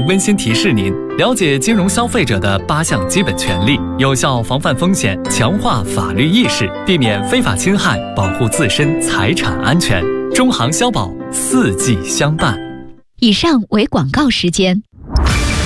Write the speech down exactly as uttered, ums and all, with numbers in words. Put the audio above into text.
用温馨提示您：了解金融消费者的八项基本权利，有效防范风险，强化法律意识，避免非法侵害，保护自身财产安全。中行消保，四季相伴。 以上为广告时间。